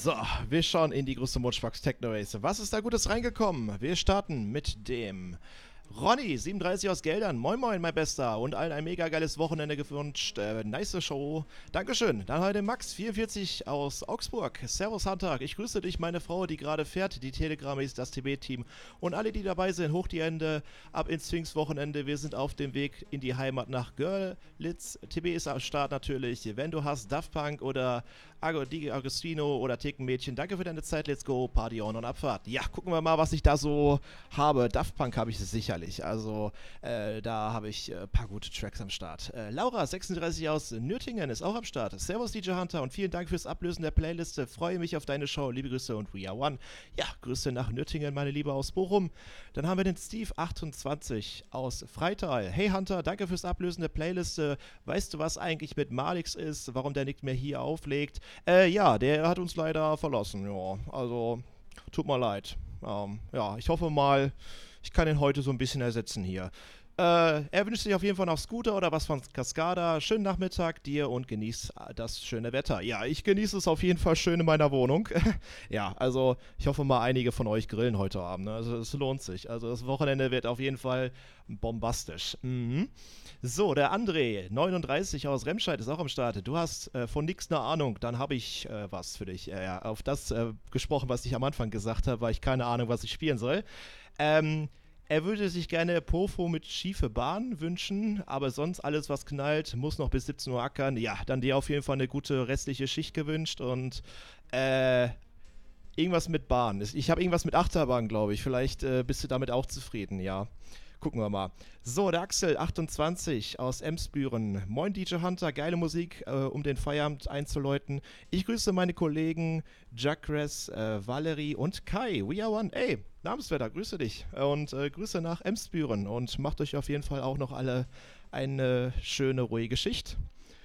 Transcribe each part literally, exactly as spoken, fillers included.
So, wir schauen in die größte Mutschbox Techno Race. Was ist da Gutes reingekommen? Wir starten mit dem Ronny, siebenunddreißig aus Geldern. Moin moin, mein Bester. Und allen ein mega geiles Wochenende gewünscht. Äh, nice Show. Dankeschön. Dann heute Max, vierundvierzig aus Augsburg. Servus, Handtag. Ich grüße dich, meine Frau, die gerade fährt. Die Telegram ist das T B-Team. Und alle, die dabei sind, hoch die Hände. Ab ins Pfingstwochenende. Wir sind auf dem Weg in die Heimat nach Görlitz. T B ist am Start natürlich. Wenn du hast Daft Punk oder Di Agostino oder Thekenmädchen, danke für deine Zeit. Let's go. Party on und Abfahrt. Ja, gucken wir mal, was ich da so habe. Daft Punk habe ich sicherlich. Also, äh, da habe ich ein äh, paar gute Tracks am Start. Äh, Laura, sechsunddreißig aus Nürtingen, ist auch am Start. Servus, D J Hunter, und vielen Dank fürs Ablösen der Playliste. Freue mich auf deine Show. Liebe Grüße und We Are One. Ja, Grüße nach Nürtingen, meine Liebe aus Bochum. Dann haben wir den Steve, achtundzwanzig aus Freital. Hey Hunter, danke fürs Ablösen der Playliste. Weißt du, was eigentlich mit Malix ist? Warum der nicht mehr hier auflegt? Äh, ja, der hat uns leider verlassen. Ja, also, tut mir leid. Ähm, ja, ich hoffe mal, ich kann ihn heute so ein bisschen ersetzen hier. Äh, er wünscht sich auf jeden Fall noch Scooter oder was von Cascada. Schönen Nachmittag dir und genieß das schöne Wetter. Ja, ich genieße es auf jeden Fall schön in meiner Wohnung. Ja, also ich hoffe mal, einige von euch grillen heute Abend. Ne? Also es lohnt sich. Also das Wochenende wird auf jeden Fall bombastisch. Mhm. So, der André, neununddreißig aus Remscheid, ist auch am Start. Du hast äh, von nix eine Ahnung, dann habe ich äh, was für dich. Äh, ja, auf das äh, gesprochen, was ich am Anfang gesagt habe, weil ich keine Ahnung, was ich spielen soll. Ähm, Er würde sich gerne Pofo mit schiefe Bahn wünschen, aber sonst alles, was knallt, muss noch bis siebzehn Uhr ackern. Ja, dann dir auf jeden Fall eine gute restliche Schicht gewünscht und äh, irgendwas mit Bahn. Ich habe irgendwas mit Achterbahn, glaube ich. Vielleicht äh, bist du damit auch zufrieden, ja. Gucken wir mal. So, der Axel, achtundzwanzig aus Emsbüren. Moin D J Hunter, geile Musik, äh, um den Feierabend einzuläuten. Ich grüße meine Kollegen Jacques, äh, Valerie und Kai. We are one. Ey, Namensvetter, grüße dich. Und äh, Grüße nach Emsbüren. Und macht euch auf jeden Fall auch noch alle eine schöne, ruhige Schicht.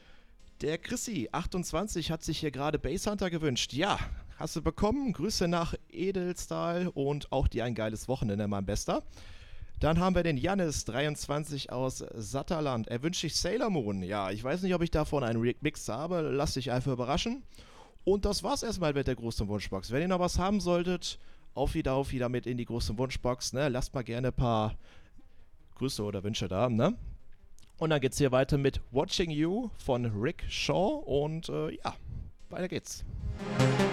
Der Chrissy, achtundzwanzig, hat sich hier gerade Basshunter gewünscht. Ja, hast du bekommen. Grüße nach Edelstahl und auch dir ein geiles Wochenende, mein Bester. Dann haben wir den Jannis, dreiundzwanzig aus Satterland. Er wünscht sich Sailor Moon. Ja, ich weiß nicht, ob ich davon einen Remix habe. Lass dich einfach überraschen. Und das war's erstmal mit der großen Wunschbox. Wenn ihr noch was haben solltet, auf wieder, auf wieder mit in die große Wunschbox. Ne? Lasst mal gerne ein paar Grüße oder Wünsche da. Ne? Und dann geht's hier weiter mit Watching You von Rick Shaw. Und äh, ja, weiter geht's.